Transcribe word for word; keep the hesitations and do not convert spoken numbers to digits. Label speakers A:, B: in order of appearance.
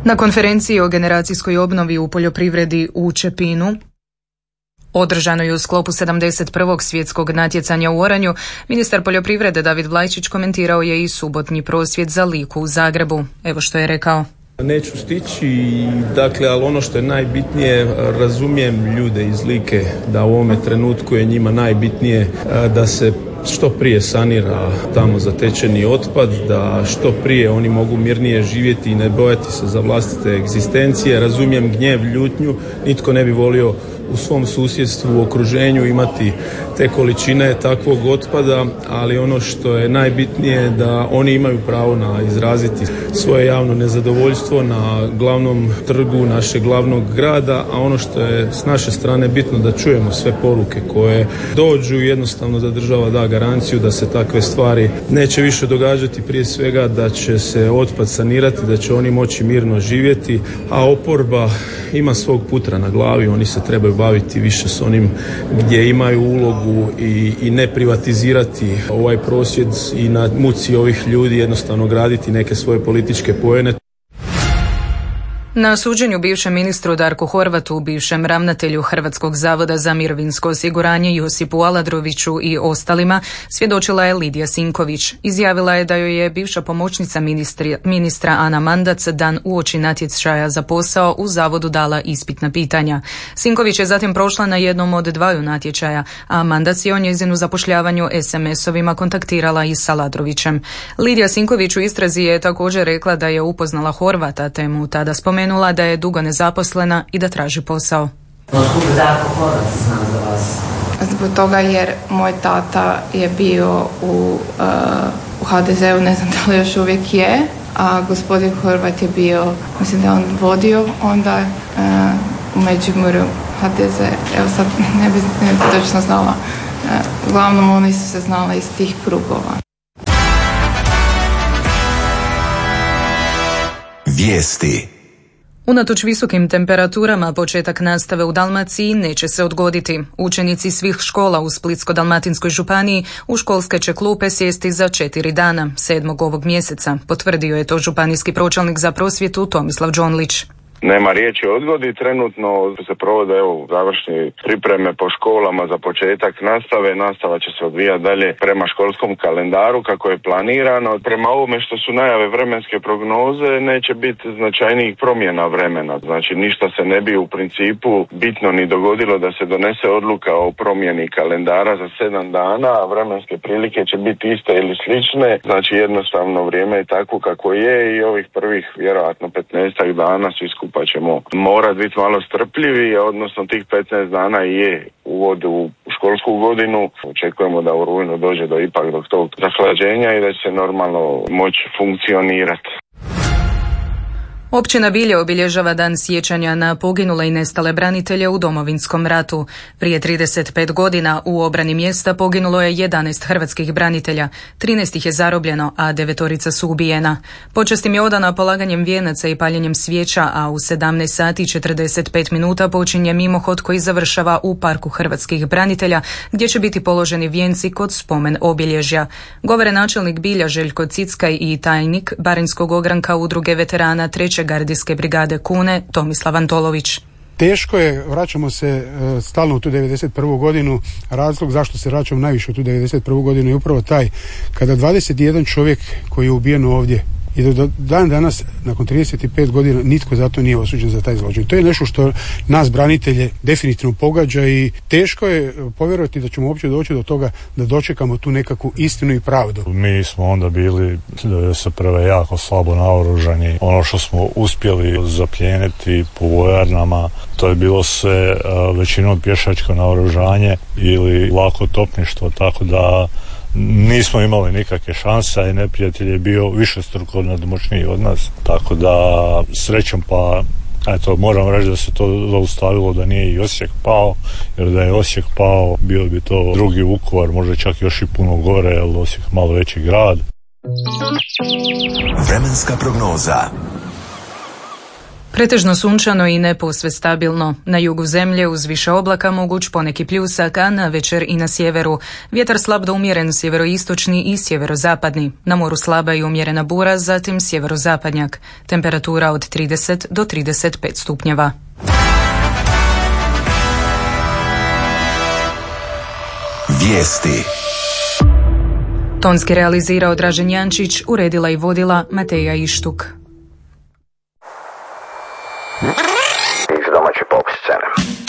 A: Na konferenciji o generacijskoj obnovi u poljoprivredi u Čepinu, održanoj u sklopu sedamdeset prvog svjetskog natjecanja u oranju, ministar poljoprivrede David Vlajčić komentirao je i subotnji prosvjed za Liku u Zagrebu. Evo što je rekao.
B: Neću stići, dakle, ali ono što je najbitnije, razumijem ljude iz Like da u ovome trenutku je njima najbitnije da se što prije sanira tamo zatečeni otpad, da što prije oni mogu mirnije živjeti i ne bojati se za vlastite egzistencije. Razumijem gnjev, ljutnju, nitko ne bi volio u svom susjedstvu, u okruženju imati te količine takvog otpada, ali ono što je najbitnije da oni imaju pravo na izraziti svoje javno nezadovoljstvo na glavnom trgu našeg glavnog grada, a ono što je s naše strane bitno da čujemo sve poruke koje dođu, jednostavno da država da garanciju da se takve stvari neće više događati, prije svega da će se otpad sanirati, da će oni moći mirno živjeti, a oporba ima svog putra na glavi, oni se trebaju baviti više s onim gdje imaju ulogu i, i ne privatizirati ovaj prosvjed i na muci ovih ljudi jednostavno graditi neke svoje političke poene.
A: Na suđenju bivšem ministru Darku Horvatu, bivšem ravnatelju Hrvatskog zavoda za mirovinsko osiguranje Josipu Aladroviću i ostalima, svjedočila je Lidija Sinković. Izjavila je da joj je bivša pomoćnica ministri, ministra Ana Mandac dan uoči natječaja za posao u zavodu dala ispitna pitanja. Sinković je zatim prošla na jednom od dvaju natječaja, a Mandac je o njezinu zapošljavanju es em es-ovima kontaktirala i sa Aladrovićem. Lidija Sinković u istrazi je također rekla da je upoznala Horvata, te mu tada spomenula da je dugo nezaposlena i da traži posao.
C: Zbog toga jer moj tata je bio u, uh, u ha de zeu, ne znam da li još uvijek je, a gospodin Horvat je bio, mislim da on vodio onda uh, u Međimurju ha de ze, evo sad ne bi, ne bi točno znala. Uh, uglavnom oni su se znali iz tih krugova.
A: Vijesti. Unatoč visokim temperaturama, početak nastave u Dalmaciji neće se odgoditi. Učenici svih škola u Splitsko-dalmatinskoj županiji u školske će klupe sjesti za četiri dana, sedmog ovog mjeseca. Potvrdio je to županijski pročelnik za prosvjetu Tomislav Đonlić.
D: Nema riječi o odgodi, trenutno se provode evo završne pripreme po školama za početak nastave. Nastava će se odvijati dalje prema školskom kalendaru kako je planirano. Prema ovome što su najave vremenske prognoze neće biti značajnijih promjena vremena. Znači ništa se ne bi u principu bitno ni dogodilo da se donese odluka o promjeni kalendara za sedam dana, a vremenske prilike će biti iste ili slične. Znači jednostavno vrijeme je takvo kako je i ovih prvih vjerojatno petnaestak dana svi skupa pa ćemo morati biti malo strpljivi, odnosno tih petnaest dana je uvod u školsku godinu. Očekujemo da u rujnu dođe do ipak do tog zahlađenja i da će se normalno moći funkcionirati.
A: Općina Bilje obilježava dan sjećanja na poginule i nestale branitelje u Domovinskom ratu. Prije trideset pet godina u obrani mjesta poginulo je jedanaest hrvatskih branitelja, trinaest ih je zarobljeno, a devetorica su ubijena. Počast im je odana polaganjem vijenaca i paljenjem svijeća, a u sedamnaest sati i četrdeset pet minuta počinje mimohod koji završava u Parku hrvatskih branitelja, gdje će biti položeni vijenci kod spomen obilježja. Govore načelnik Bilja Željko Cickaj i tajnik Baranjskog ogranka udruge veterana treće gardijske brigade Kune Tomislav Antolović.
E: Teško je, vraćamo se uh, stalno u tu devedeset prvu godinu. Razlog zašto se vraćamo najviše u tu devedeset prvu godinu je upravo taj kada dvadeset jedan čovjek koji je ubijen ovdje i do dan danas, nakon trideset pet godina, nitko zato nije osuđen za taj zločin. To je nešto što nas branitelje definitivno pogađa i teško je povjerovati da ćemo uopće doći do toga da dočekamo tu nekakvu istinu i pravdu.
F: Mi smo onda bili devedeset prve jako slabo naoružani. Ono što smo uspjeli zaplijeniti po vojarnama, to je bilo sve većinom pješačko naoružanje ili lako topništvo, tako da nismo imali nikakve šanse i neprijatelj je bio višestruko nadmoćniji od nas, tako da srećom pa eto moram reći da se to zaustavilo, da nije i Osijek pao, jer da je Osijek pao bio bi to drugi Vukovar, možda čak još i puno gore, jer Osijek malo veći grad.
A: Vremenska prognoza. Pretežno sunčano i neposve stabilno. Na jugu zemlje uz više oblaka moguć poneki pljusak, a na večer i na sjeveru. Vjetar slab do umjeren sjeveroistočni i sjeverozapadni. Na moru slaba i umjerena bura, zatim sjeverozapadnjak. Temperatura od trideset do trideset pet stupnjeva.
G: Vijesti.
A: Tonski realizirao Dražen Jančić, uredila i vodila Mateja Ištuk.
H: Domaći pop scene.